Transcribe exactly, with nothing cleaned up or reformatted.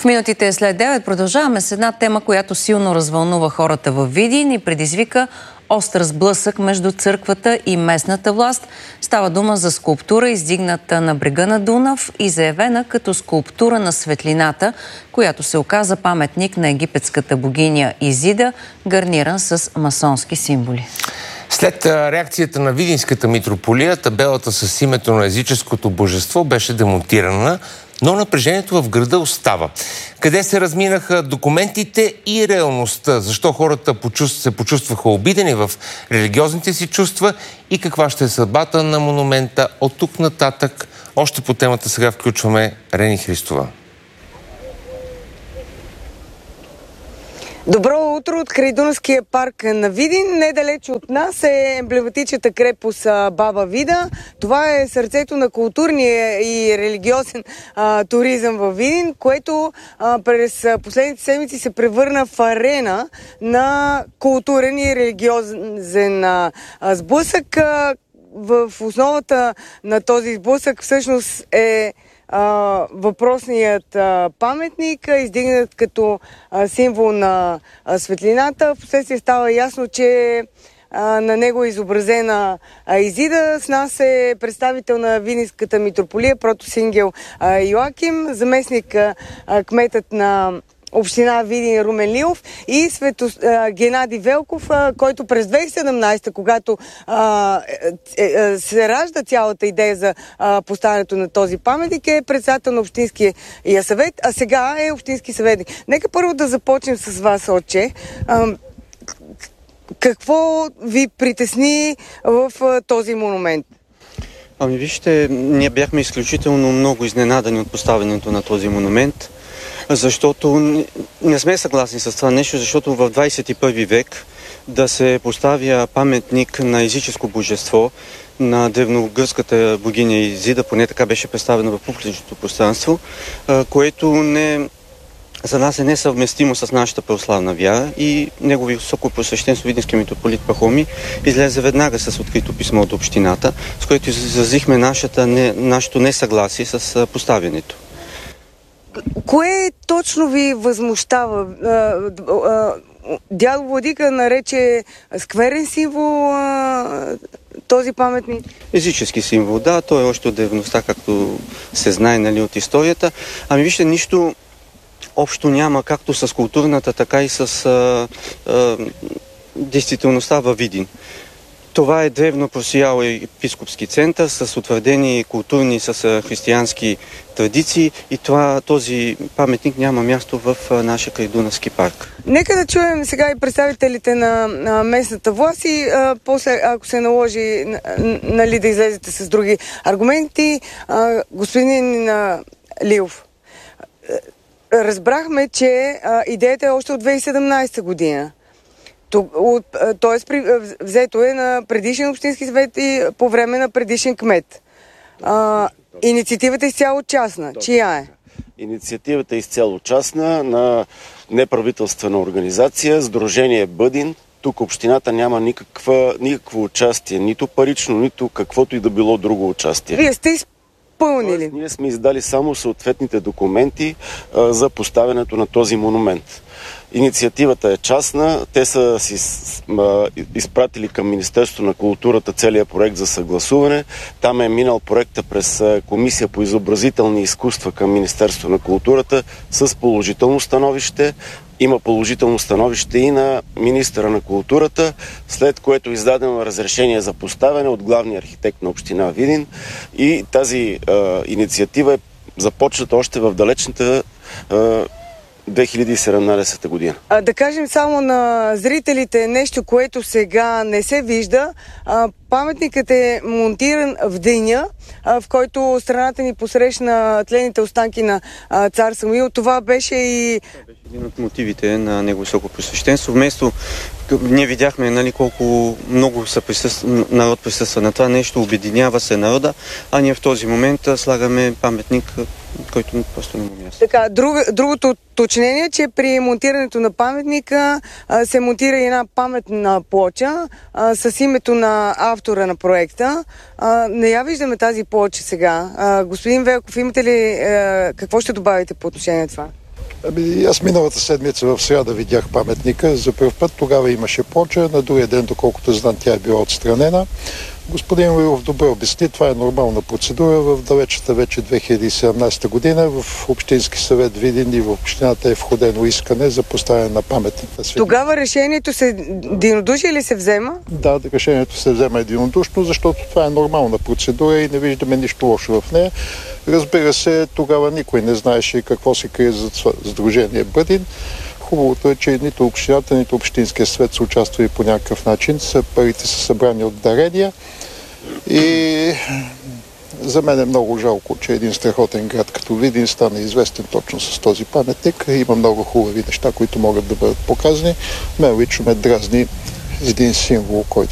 минутите след девет продължаваме с една тема, която силно развълнува хората във Видин и предизвика остър сблъсък между църквата и местната власт. Става дума за скулптура, издигната на брега на Дунав и заявена като скулптура на светлината, която се оказа паметник на египетската богиня Изида, гарниран с масонски символи. След реакцията на Видинската митрополия, табелата с името на езическото божество беше демонтирана, но напрежението в града остава. Къде се разминаха документите и реалността? Защо хората се почувстваха обидени в религиозните си чувства и каква ще е съдбата на монумента от тук нататък? Още по темата сега включваме Рени Христова. Добро утро от край Дунавския парк на Видин. Недалеч от нас е емблематичната крепост Баба Вида. Това е сърцето на културния и религиозен а, туризъм в Видин, което а, през последните седмици се превърна в арена на културен и религиозен а, сблъсък. А, в основата на този сблъсък всъщност е Uh, въпросният uh, паметник, издигнат като uh, символ на uh, светлината. Впоследствие става ясно, че uh, на него е изобразена uh, Изида. С нас е представител на Видинската митрополия протосингел uh, Йоаким, заместник uh, кметът на община Видин Румен Лилов и Свето, а, Геннади Велков, а, който през две хиляди и седемнадесета, когато а, е, е, се ражда цялата идея за а, поставянето на този паметник, е председател на Общинския съвет, а сега е общински съветник. Нека първо да започнем с вас, отче. А, какво ви притесни в а, този монумент? Ами вижте, ние бяхме изключително много изненадани от поставянето на този монумент, защото не сме съгласни с това нещо, защото в двадесет и първи век да се поставя паметник на езическо божество, на древногръцката богиня Изида, поне така беше представено в публичното пространство, което не, за нас е несъвместимо с нашата православна вяра, и негови високопресвещенство Видински митрополит Пахомий излезе веднага с открито писмо до общината, с което изразихме нашата, не, нашето несъгласие с поставянето. Кое точно ви възмущава? Дядо Владика нарече скверен символ този паметник? Езически символ, да. Той е още от древността, както се знае, нали, от историята. Ами вижте, нищо общо няма както с културната, така и с а, а, действителността във Видин. Това е древно просиял епископски център с утвърдени културни, с християнски традиции, и това, този паметник няма място в нашия крайдунавски парк. Нека да чуем сега и представителите на, на местната власт и а, после, ако се наложи, нали, да излезете с други аргументи. А, господин а, Лилов, разбрахме, че а, идеята е още от две хиляди и седемнадесета година. Тоест, взето е на предишен общински съвет и по време на предишен кмет. А, инициативата е изцяло частна. Чия е? Инициативата е изцяло частна, на неправителствена организация, Сдружение Бъдин. Тук общината няма никаква, никакво участие, нито парично, нито каквото и да било друго участие. Вие сте изпълнили? Тоест, ние сме издали само съответните документи а, за поставянето на този монумент. Инициативата е частна. Те са си а, изпратили към Министерството на културата целият проект за съгласуване. Там е минал проекта през Комисия по изобразителни изкуства към Министерството на културата с положително становище. Има положително становище и на министъра на културата, след което е издадено разрешение за поставяне от главния архитект на община Видин, и тази а, инициатива е започната още в далечната а, две хиляди и седемнадесета година. А, да кажем само на зрителите нещо, което сега не се вижда. А, паметникът е монтиран в деня, а, в който страната ни посрещна тлените останки на а, цар Самуил. Това беше и... Това беше един от мотивите на него високопресвещенство. Вместо ние видяхме, нали, колко много са присъства, народ присъства на това нещо, обединява се народа, а ние в този момент слагаме паметник, който просто не му място. Така, друг, другото уточнение е, че при монтирането на паметника а, се монтира една паметна плоча а, с името на автора на проекта. А, не я виждаме тази плоча сега. А, господин Велков, имате ли а, какво ще добавите по отношение на това? Ами, аз миналата седмица в сряда видях паметника за първ път. Тогава имаше поча. На другия ден, доколкото знам, тя е била отстранена. Господин Лилов добре обясни, това е нормална процедура. В далечата вече две хиляди и седемнадесета година в Общински съвет Видин и в общината е входено искане за поставяне на паметник на Свети. Тогава решението се единодушие ли се взема? Да, решението се взема единодушно, защото това е нормална процедура и не виждаме нищо лошо в нея. Разбира се, тогава никой не знаеше какво се крие за Сдружение Бъдин. Хубавото е, че нито общината, нито Общинския съвет са участвали по някакъв начин. Парите са събрани от дарения и за мен е много жалко, че един страхотен град като Видин стана известен точно с този паметник. Има много хубави неща, които могат да бъдат показани. Мен лично ме дразни един символ, който